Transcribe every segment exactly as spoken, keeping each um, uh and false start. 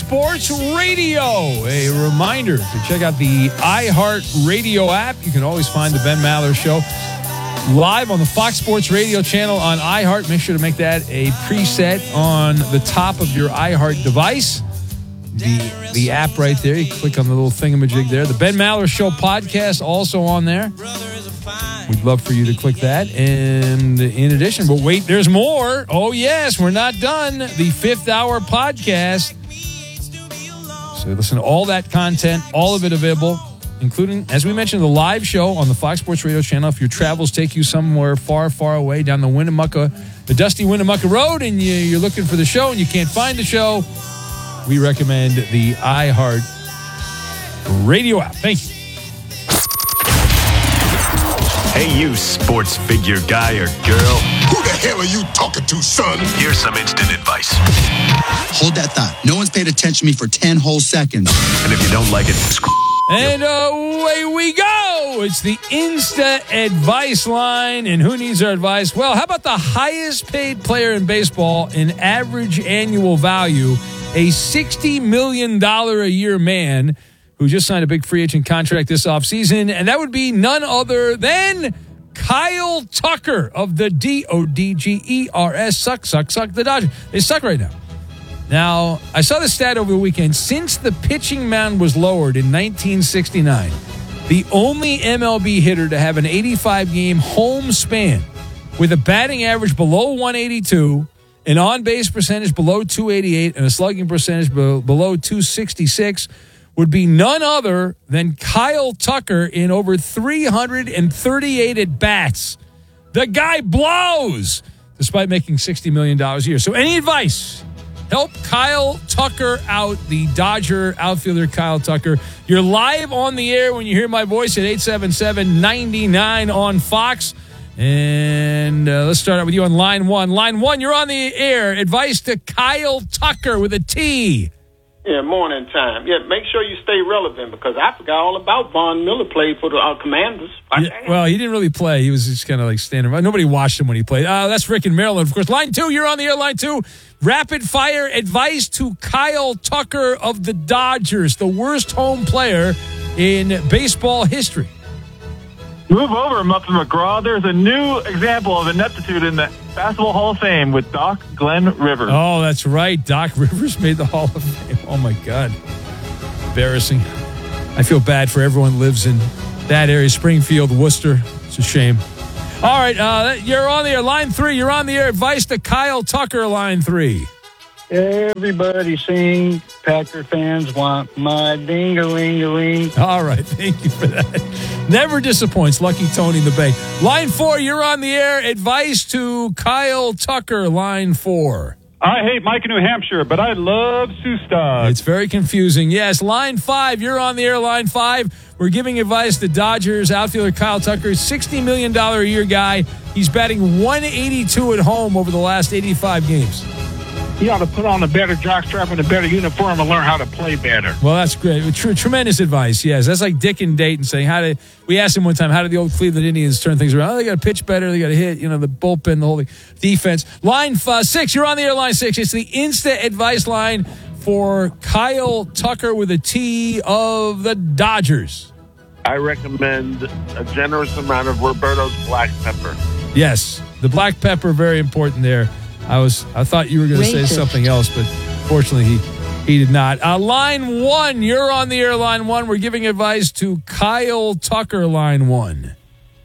Sports Radio. A reminder to check out the iHeart Radio app. You can always find the Ben Maller Show live on the Fox Sports Radio channel on iHeart. Make sure to make that a preset on the top of your iHeart device. The, the app right there. You click on the little thingamajig there. The Ben Maller Show podcast also on there. We'd love for you to click that. And in addition, but wait, there's more. Oh, yes, we're not done. The fifth hour podcast. So listen to all that content, all of it available, including, as we mentioned, the live show on the Fox Sports Radio channel. If your travels take you somewhere far, far away down the Winnemucca, the dusty Winnemucca Road, and you, you're looking for the show and you can't find the show, we recommend the iHeart Radio app. Thank you. Hey, you sports figure guy or girl. Who the hell are you talking to, son? Here's some instant advice. Hold that thought. No one's paid attention to me for ten whole seconds. And if you don't like it, screw. And away we go. It's the Insta Advice line. And who needs our advice? Well, how about the highest paid player in baseball in average annual value, a sixty million dollars a year man who just signed a big free agent contract this offseason, and that would be none other than Kyle Tucker of the D O D G E R S. Suck, suck, suck, the Dodgers. They suck right now. Now, I saw the stat over the weekend. Since the pitching mound was lowered in nineteen sixty-nine, the only M L B hitter to have an eighty-five game home span with a batting average below one eighty-two, an on-base percentage below two eighty-eight, and a slugging percentage be- below two sixty-six would be none other than Kyle Tucker in over three hundred thirty-eight at-bats. The guy blows, despite making sixty million dollars a year. So any advice? Help Kyle Tucker out, the Dodger outfielder Kyle Tucker. You're live on the air when you hear my voice at eight seven seven, nine nine on Fox. And uh, let's start out with you on line one. Line one, you're on the air. Advice to Kyle Tucker with a T. Yeah, morning time. Yeah, make sure you stay relevant because I forgot all about Von Miller played for the uh, Commanders. Yeah, well, he didn't really play. He was just kind of like standing by. Nobody watched him when he played. Uh, that's Rick in Maryland, of course. Line two, you're on the air. Line two, rapid fire advice to Kyle Tucker of the Dodgers, the worst home player in baseball history. Move over, Muffin McGraw. There's a new example of ineptitude in the Basketball Hall of Fame with Doc Glenn Rivers. Oh, that's right. Doc Rivers made the Hall of Fame. Oh, my God. Embarrassing. I feel bad for everyone who lives in that area. Springfield, Worcester. It's a shame. All right. Uh, you're on the air. Line three. You're on the air. Advice to Kyle Tucker, line three. Everybody sing. Packer fans want my ding-a-ling-a-ling. All right. Thank you for that. Never disappoints. Lucky Tony in the Bay. Line four, you're on the air. Advice to Kyle Tucker, line four. I hate Mike in New Hampshire, but I love Soustad. It's very confusing. Yes, line five, you're on the air. Line five, we're giving advice to Dodgers outfielder Kyle Tucker, sixty million dollars a year guy. He's batting one eighty-two at home over the last eighty-five games. He ought to put on a better jockstrap and a better uniform and learn how to play better. Well, that's great. Tr- tremendous advice, yes. That's like Dick and Dayton saying, how did, we asked him one time, how did the old Cleveland Indians turn things around? Oh, they got to pitch better. They got to hit, you know, the bullpen, the whole defense. Line five, six, you're on the air, line six. It's the Insta Advice line for Kyle Tucker with a T of the Dodgers. I recommend a generous amount of Roberto's black pepper. Yes, the black pepper, very important there. I was, I thought you were going to say something else, but fortunately he, he did not. Uh, line one, you're on the air, line one. We're giving advice to Kyle Tucker, line one.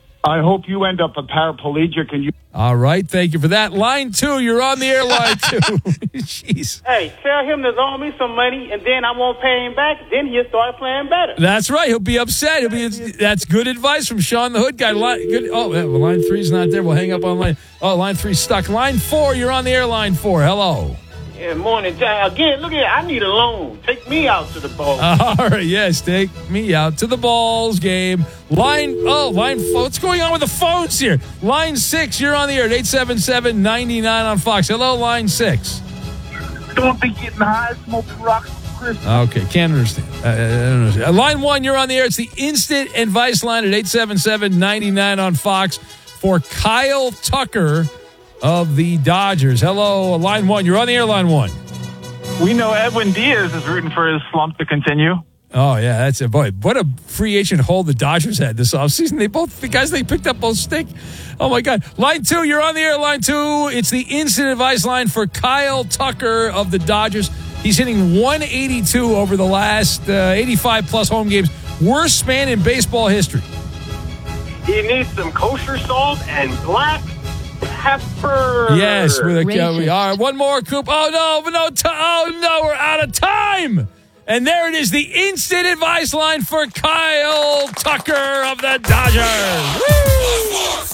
I hope you end up a paraplegic and you... All right, thank you for that. Line two, you're on the air, line two. Jeez. Hey, tell him to loan me some money, and then I won't pay him back. Then he'll start playing better. That's right. He'll be upset. He'll be. That's good advice from Sean the Hood guy. Line, good. Oh, well, line three's not there. We'll hang up on line. Oh, line three's stuck. Line four, you're on the air, line four. Hello. Yeah, morning time. Again, look at it. I need a loan. Take me out to the ball. All right, yes, take me out to the balls game. Line, oh, line four. What's going on with the phones here? Line six, you're on the air at eight seven seven, nine nine on Fox. Hello, line six. Don't be getting high, smoking rocks for Christmas. Okay, can't understand. Uh, I don't understand. Uh, line one, you're on the air. It's the Instant Advice line at eight seven seven, nine nine on Fox for Kyle Tucker of the Dodgers. Hello, line one. You're on the air, line one. We know Edwin Diaz is rooting for his slump to continue. Oh, yeah, that's it. Boy, what a free agent hold the Dodgers had this offseason. They both, the guys they picked up both stink. Oh, my God. Line two, you're on the air, line two. It's the instant advice line for Kyle Tucker of the Dodgers. He's hitting one eighty-two over the last uh, eighty-five plus home games. Worst man in baseball history. He needs some kosher salt and black pepper. Yes, with a, uh, we are. One more, Coop. Oh, no, no, t- oh, no, we're out of time. And there it is, the instant advice line for Kyle Tucker of the Dodgers. Woo!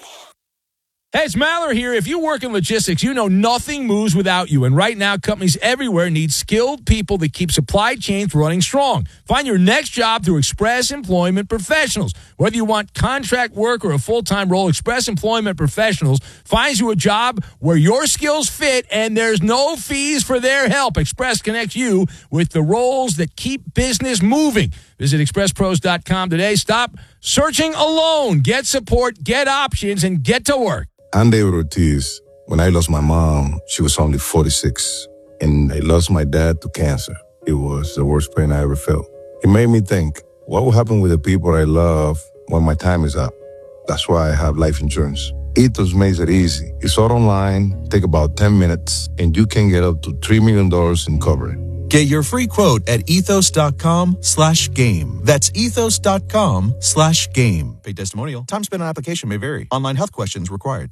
Hey, it's Maller here. If you work in logistics, you know nothing moves without you. And right now, companies everywhere need skilled people that keep supply chains running strong. Find your next job through Express Employment Professionals. Whether you want contract work or a full-time role, Express Employment Professionals finds you a job where your skills fit and there's no fees for their help. Express connects you with the roles that keep business moving. Visit express pros dot com today. Stop searching alone. Get support, get options, and get to work. I'm David Ortiz. When I lost my mom, she was only forty-six, and I lost my dad to cancer. It was the worst pain I ever felt. It made me think, what will happen with the people I love when my time is up? That's why I have life insurance. Ethos makes it easy. It's all online, take about ten minutes, and you can get up to three million dollars in coverage. Get your free quote at ethos.com slash game. That's ethos.com slash game. Paid testimonial. Time spent on application may vary. Online health questions required.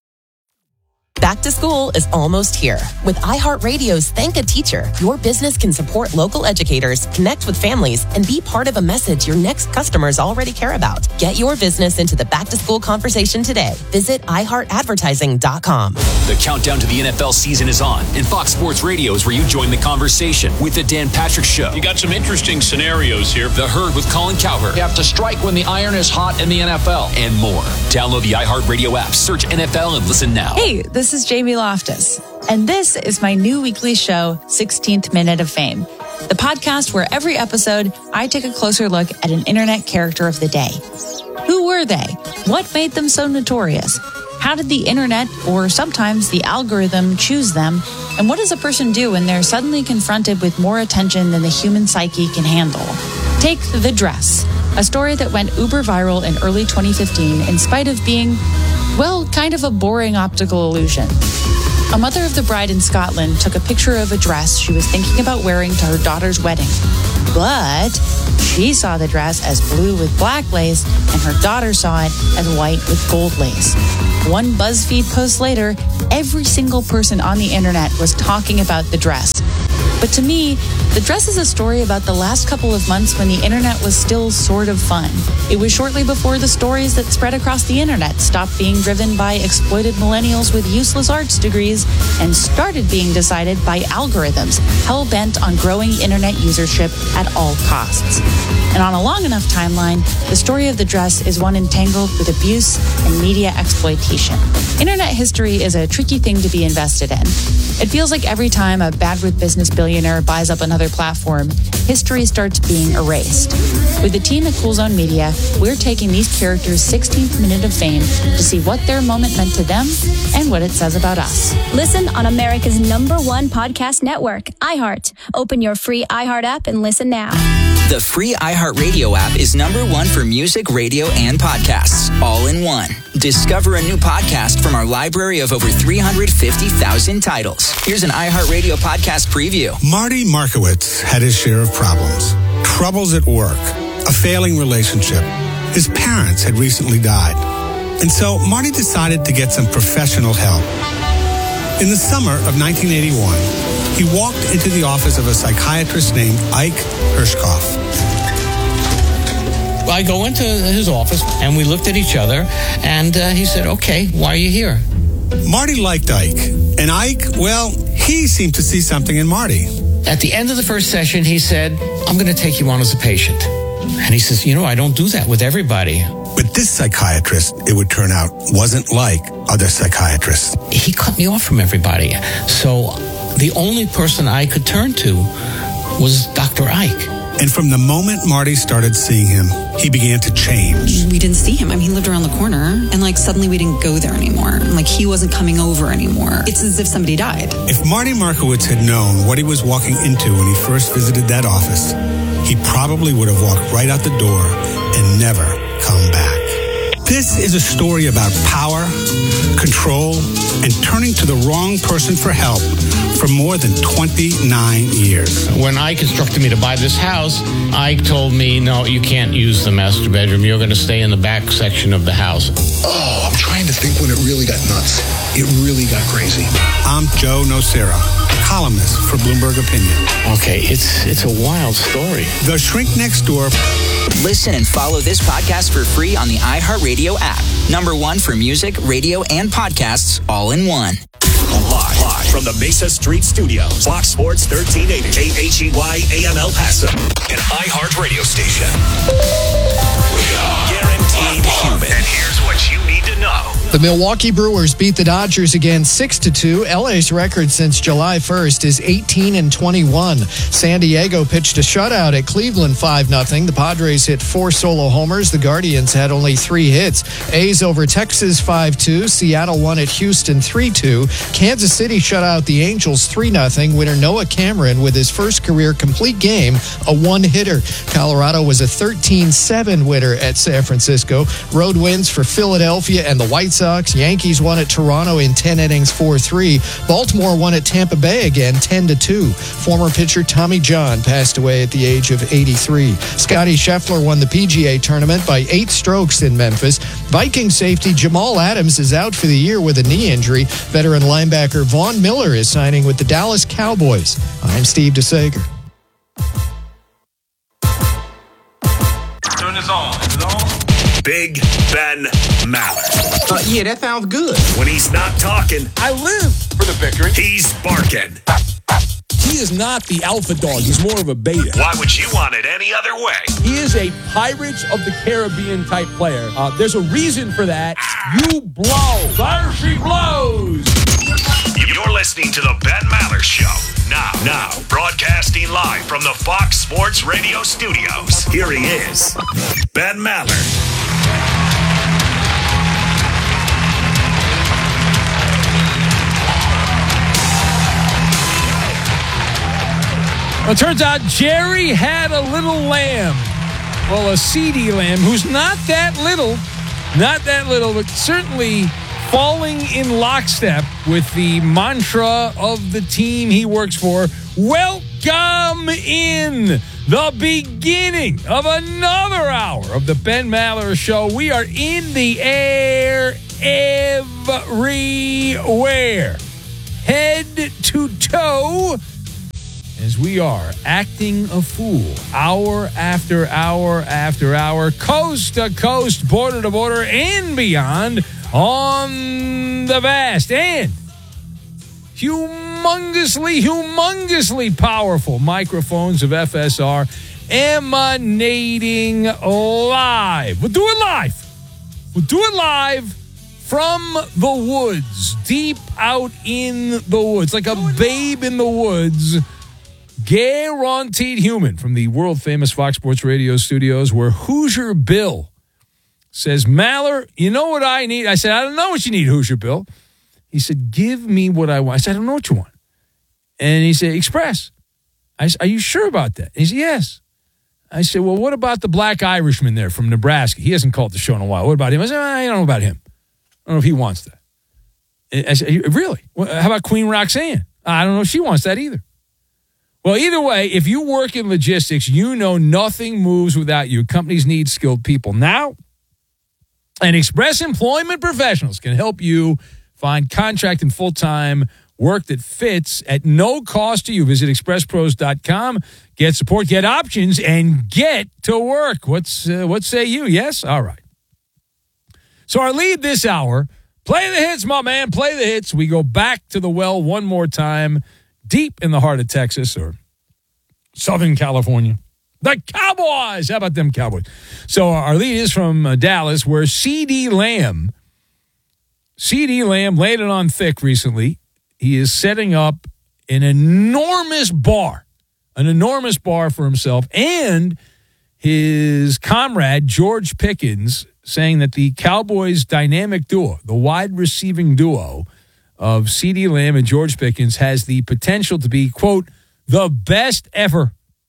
Back to school is almost here. With iHeartRadio's Thank a Teacher, your business can support local educators, connect with families, and be part of a message your next customers already care about. Get your business into the back-to-school conversation today. Visit i heart advertising dot com. The countdown to the N F L season is on, and Fox Sports Radio is where you join the conversation with the Dan Patrick Show. You got some interesting scenarios here. The Herd with Colin Cowherd. You have to strike when the iron is hot in the N F L. And more. Download the iHeartRadio app, search N F L, and listen now. Hey, this is Jamie Loftus, and this is my new weekly show, sixteenth Minute of Fame, the podcast where every episode I take a closer look at an internet character of the day. Who were they? What made them so notorious? How did the internet, or sometimes the algorithm, choose them? And what does a person do when they're suddenly confronted with more attention than the human psyche can handle? Take The Dress, a story that went uber viral in early twenty fifteen in spite of being, well, kind of a boring optical illusion. A mother of the bride in Scotland took a picture of a dress she was thinking about wearing to her daughter's wedding. But she saw the dress as blue with black lace, and her daughter saw it as white with gold lace. One BuzzFeed post later, every single person on the internet was talking about the dress. But to me, the dress is a story about the last couple of months when the internet was still sort of fun. It was shortly before the stories that spread across the internet stopped being driven by exploited millennials with useless arts degrees and started being decided by algorithms hell-bent on growing internet usership at all costs. And on a long enough timeline, the story of the dress is one entangled with abuse and media exploitation. Internet history is a tricky thing to be invested in. It feels like every time a bad-with business billionaire buys up another platform, history starts being erased. With the team at Cool Zone Media, we're taking these characters' sixteenth minute of fame to see what their moment meant to them and what it says about us. Listen on America's number one podcast network, iHeart. Open your free iHeart app and listen now. The free iHeartRadio app is number one for music, radio, and podcasts, all in one. Discover a new podcast from our library of over three hundred fifty thousand titles. Here's an iHeartRadio podcast preview. Marty Markowitz had his share of problems. Troubles at work, a failing relationship. His parents had recently died. And so Marty decided to get some professional help. In the summer of nineteen eighty-one, he walked into the office of a psychiatrist named Ike Hirschkoff. I go into his office, and we looked at each other, and uh, he said, okay, why are you here? Marty liked Ike, and Ike, well, he seemed to see something in Marty. At the end of the first session, he said, I'm going to take you on as a patient. And he says, you know, I don't do that with everybody. But this psychiatrist, it would turn out, wasn't like other psychiatrists. He cut me off from everybody. So the only person I could turn to was Doctor Ike. And from the moment Marty started seeing him, he began to change. We didn't see him. I mean, he lived around the corner, and like suddenly we didn't go there anymore. Like he wasn't coming over anymore. It's as if somebody died. If Marty Markowitz had known what he was walking into when he first visited that office, he probably would have walked right out the door and never come back. This is a story about power, control, and turning to the wrong person for help for more than twenty-nine years. When Ike instructed me to buy this house, Ike told me, no, you can't use the master bedroom. You're going to stay in the back section of the house. Oh, I'm trying to think when it really got nuts. It really got crazy. I'm Joe Nocera, columnist for Bloomberg Opinion. Okay, it's it's a wild story. The Shrink Next Door. Listen and follow this podcast for free on the iHeartRadio app. Number one for music, radio, and podcasts all in one. Live, live from the Mesa Street Studios. Fox Sports thirteen eighty, K H E Y A M El Paso, an iHeart radio station. Guaranteed human. And here's what you need to know. The Milwaukee Brewers beat the Dodgers again six to two. L A's record since July first is eighteen and twenty-one. San Diego pitched a shutout at Cleveland five nothing. The Padres hit four solo homers. The Guardians had only three hits. A's over Texas five two. Seattle won at Houston three two. Kansas City shut out the Angels three nothing. Winner Noah Cameron with his first career complete game, a one-hitter. Colorado was a thirteen seven winner at San Francisco. Road wins for Philadelphia and the White Sox. Yankees won at Toronto in ten innings, four three. Baltimore won at Tampa Bay again, ten to two. Former pitcher Tommy John passed away at the age of eighty-three. Scotty Scheffler won the P G A tournament by eight strokes in Memphis. Viking safety Jamal Adams is out for the year with a knee injury. Veteran linebacker Vaughn Miller is signing with the Dallas Cowboys. I'm Steve DeSager. Turn this on. Is it on? Big Ben Maller. Uh, yeah, that sounds good. When he's not talking, I live for the victory. He's barking. He is not the alpha dog. He's more of a beta. Why would you want it any other way? He is a Pirates of the Caribbean type player. Uh, there's a reason for that. You blow. Fire she blows. You're listening to the Ben Maller Show. Now, now, broadcasting live from the Fox Sports Radio studios. Here he is, Ben Maller. Well, it turns out Jerry had a little lamb. Well, a CeeDee Lamb, who's not that little, not that little, but certainly falling in lockstep with the mantra of the team he works for. Welcome in the beginning of another hour of the Ben Maller Show. We are in the air everywhere, head to toe, as we are acting a fool hour after hour after hour, coast to coast, border to border, and beyond on the vast and humongously, humongously powerful microphones of F S R emanating live. We'll do it live. We'll do it live from the woods, deep out in the woods, like a babe in the woods. Guaranteed human from the world-famous Fox Sports Radio studios, where Hoosier Bill says, Maller, you know what I need? I said, I don't know what you need, Hoosier Bill. He said, give me what I want. I said, I don't know what you want. And he said, Express. I said, are you sure about that? He said, yes. I said, well, what about the black Irishman there from Nebraska? He hasn't called the show in a while. What about him? I said, I don't know about him. I don't know if he wants that. I said, really? How about Queen Roxanne? I don't know if she wants that either. Well, either way, if you work in logistics, you know nothing moves without you. Companies need skilled people now, and Express Employment Professionals can help you find contract and full-time work that fits at no cost to you. Visit express pros dot com, get support, get options, and get to work. What's uh, what say you? Yes? All right. So our lead this hour, play the hits, my man, play the hits. We go back to the well one more time, deep in the heart of Texas or Southern California. The Cowboys. How about them Cowboys? So our lead is from uh, Dallas, where CeeDee Lamb, CeeDee Lamb laid it on thick recently. He is setting up an enormous bar, an enormous bar for himself, and his comrade, George Pickens, saying that the Cowboys' dynamic duo, the wide receiving duo of CeeDee Lamb and George Pickens, has the potential to be, quote, the best ever.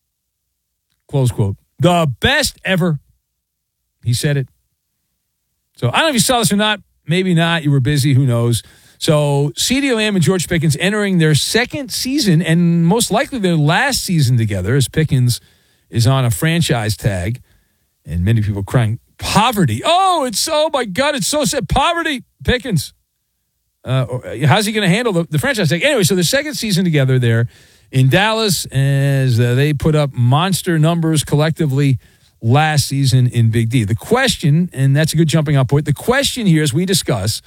Close quote. The best ever. He said it. So I don't know if you saw this or not. Maybe not. You were busy. Who knows? So CeeDee Lamb and George Pickens entering their second season and most likely their last season together, as Pickens is on a franchise tag, and many people crying poverty. Oh, it's oh my God, it's so sad. Poverty, Pickens. Uh, how's he going to handle the, the franchise tag? Anyway, so the second season together there in Dallas, as uh, they put up monster numbers collectively last season in Big D. The question, and that's a good jumping off point, the question here as we discuss,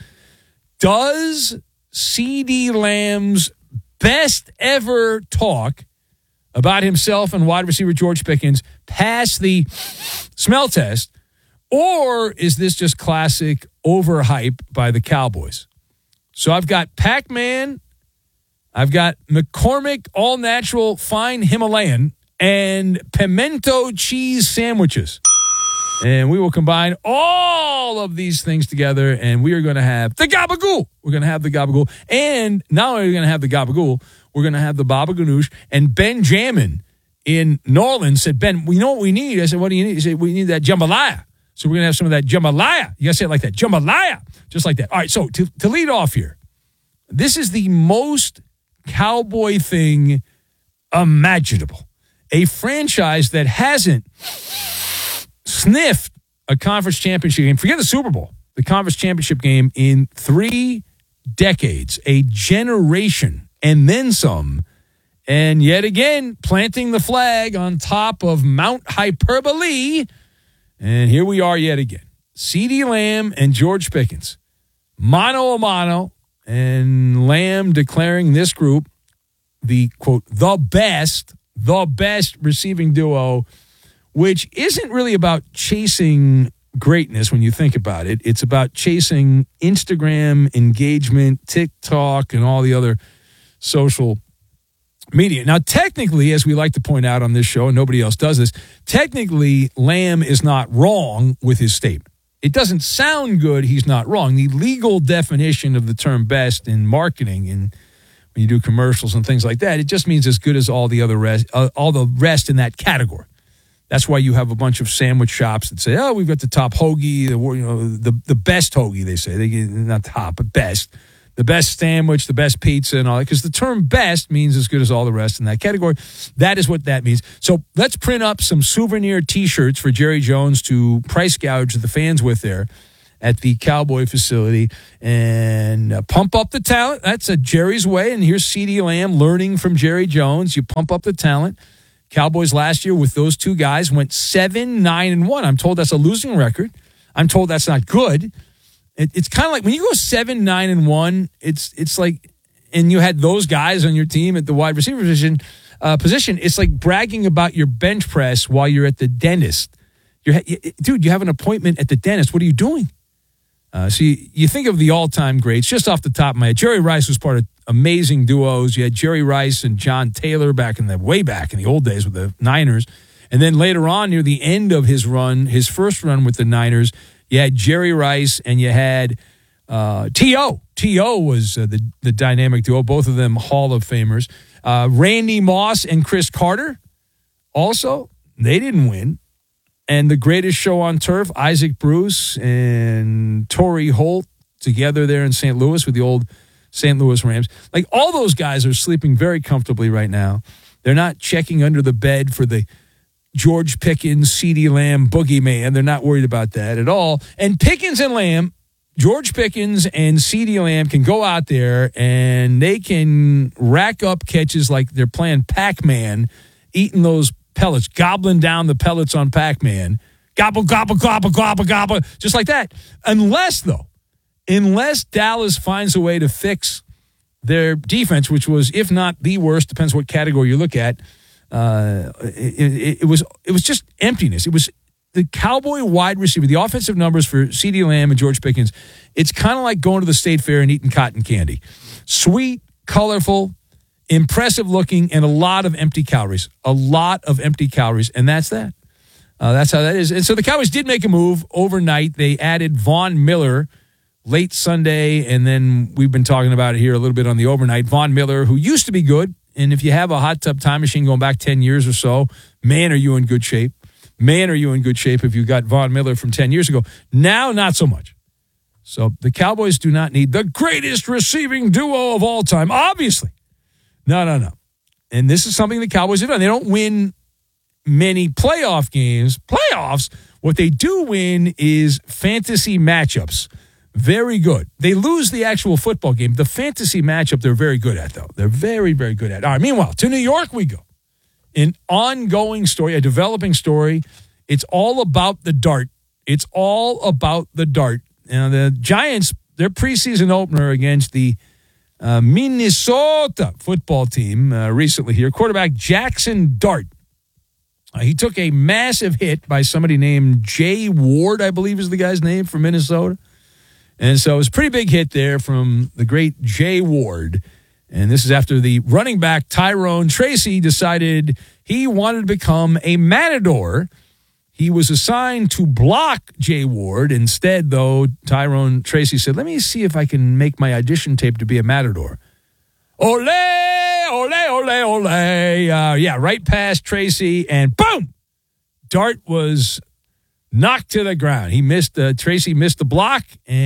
does CeeDee Lamb's best ever talk about himself and wide receiver George Pickens pass the smell test, or is this just classic overhype by the Cowboys? So I've got Pac-Man, I've got McCormick all-natural fine Himalayan, and pimento cheese sandwiches. And we will combine all of these things together, and we are going to have the gabagool. We're going to have the gabagool. And not only are we going to have the gabagool, we're going to have the baba ganoush. And Ben Jamin in New Orleans said, Ben, we know what we need. I said, what do you need? He said, we need that jambalaya. So we're going to have some of that jambalaya. You got to say it like that. Jambalaya. Just like that. All right, so to, to lead off here, this is the most Cowboy thing imaginable. A franchise that hasn't sniffed a conference championship game. Forget the Super Bowl. The conference championship game in three decades. A generation and then some. And yet again, planting the flag on top of Mount Hyperbole. And here we are yet again. CeeDee Lamb and George Pickens. Mano a mano. And Lamb declaring this group the, quote, the best, the best receiving duo, which isn't really about chasing greatness when you think about it. It's about chasing Instagram engagement, TikTok, and all the other social media. Now, technically, as we like to point out on this show, and nobody else does this, technically, Lamb is not wrong with his statement. It doesn't sound good, he's not wrong. The legal definition of the term best in marketing and when you do commercials and things like that, it just means as good as all the other rest, uh, all the rest in that category. That's why you have a bunch of sandwich shops that say, oh, we've got the top hoagie, the you know the, the best hoagie, they say. They not top, but best. The best sandwich, the best pizza and all that. Because the term best means as good as all the rest in that category. That is what that means. So let's print up some souvenir T-shirts for Jerry Jones to price gouge the fans with there at the Cowboy facility and uh, pump up the talent. That's a Jerry's way. And here's CeeDee Lamb learning from Jerry Jones. You pump up the talent. Cowboys last year with those two guys went seven, nine, and one. I'm told that's a losing record. I'm told that's not good. It, it's kind of like when you go seven, nine, and one. It's it's like, and you had those guys on your team at the wide receiver position. Uh, position. It's like bragging about your bench press while you're at the dentist. You're, you, dude, you have an appointment at the dentist. What are you doing? Uh, so you, you think of the all-time greats, just off the top of my head. Jerry Rice was part of amazing duos. You had Jerry Rice and John Taylor back in the way back in the old days with the Niners. And then later on, near the end of his run, his first run with the Niners, you had Jerry Rice and you had uh, T O T O was uh, the, the dynamic duo, both of them Hall of Famers. Uh, Randy Moss and Chris Carter, also, they didn't win. And the greatest show on turf, Isaac Bruce and Torrey Holt together there in Saint Louis with the old Saint Louis Rams. Like, all those guys are sleeping very comfortably right now. They're not checking under the bed for the George Pickens, CeeDee Lamb, boogeyman. They're not worried about that at all. And Pickens and Lamb, George Pickens and CeeDee Lamb can go out there and they can rack up catches like they're playing Pac-Man, eating those pellets, gobbling down the pellets on Pac-Man. Gobble, gobble, gobble, gobble, gobble, just like that. Unless, though, unless Dallas finds a way to fix their defense, which was, if not the worst, depends what category you look at, uh, it, it, it was it was just emptiness. It was the Cowboy wide receiver, the offensive numbers for CeeDee Lamb and George Pickens. It's kind of like going to the State Fair and eating cotton candy. Sweet, colorful, impressive looking, and a lot of empty calories. A lot of empty calories, and that's that. Uh, that's how that is. And so the Cowboys did make a move overnight. They added Von Miller late Sunday, and then we've been talking about it here a little bit on the overnight. Von Miller, who used to be good, and if you have a hot tub time machine going back ten years or so, man, are you in good shape. Man, are you in good shape if you got Von Miller from ten years ago. Now, not so much. So the Cowboys do not need the greatest receiving duo of all time, obviously. No, no, no. And this is something the Cowboys have done. They don't win many playoff games. Playoffs, what they do win is fantasy matchups. Very good. They lose the actual football game. The fantasy matchup, they're very good at, though. They're very, very good at. All right, meanwhile, to New York we go. An ongoing story, a developing story. It's all about the dart. It's all about the dart. Now, the Giants, their preseason opener against the uh, Minnesota football team uh, recently here, quarterback Jackson Dart. Uh, he took a massive hit by somebody named Jay Ward, I believe is the guy's name, from Minnesota. And so it was a pretty big hit there from the great Jay Ward. And this is after the running back Tyrone Tracy decided he wanted to become a matador. He was assigned to block Jay Ward. Instead, though, Tyrone Tracy said, let me see if I can make my audition tape to be a matador. Ole, ole, ole, ole. Uh, yeah, right past Tracy, and boom! Dart was knocked to the ground. He missed, uh, Tracy missed the block,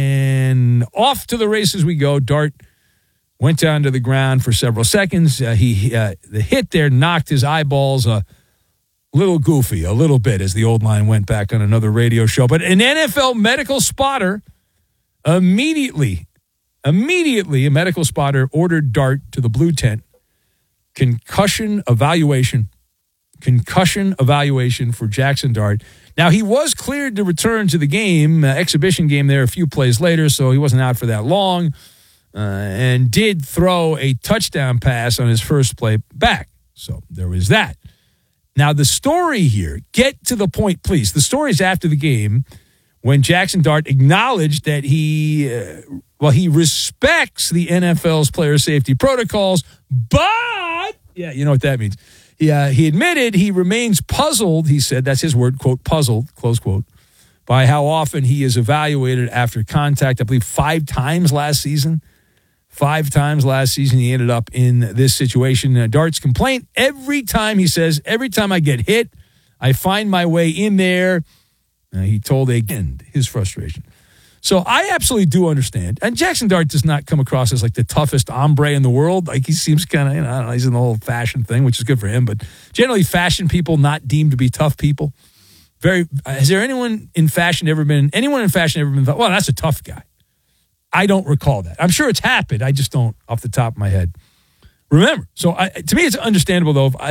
and off to the races we go. Dart went down to the ground for several seconds. Uh, he uh, the hit there knocked his eyeballs a little goofy, a little bit, as the old line went back on another radio show. But an N F L medical spotter immediately, immediately, a medical spotter ordered Dart to the blue tent. Concussion evaluation, concussion evaluation for Jackson Dart. Now, he was cleared to return to the game, uh, exhibition game there a few plays later, so he wasn't out for that long. Uh, and did throw a touchdown pass on his first play back. So there was that. Now, the story here, get to the point, please. The story is after the game when Jackson Dart acknowledged that he, uh, well, he respects the N F L's player safety protocols, but, yeah, you know what that means. He, uh, he admitted he remains puzzled, he said, that's his word, quote, puzzled, close quote, by how often he is evaluated after contact, I believe five times last season. Five times last season, he ended up in this situation. Uh, Dart's complaint, every time, he says, every time I get hit, I find my way in there. Uh, he told again his frustration. So I absolutely do understand. And Jackson Dart does not come across as like the toughest hombre in the world. Like he seems kind of, you know, I don't know, he's in the whole fashion thing, which is good for him. But generally, fashion people not deemed to be tough people. Very. Uh, has there anyone in fashion ever been, anyone in fashion ever been, well, that's a tough guy. I don't recall that. I'm sure it's happened. I just don't off the top of my head remember. So I, to me, it's understandable, though. If I,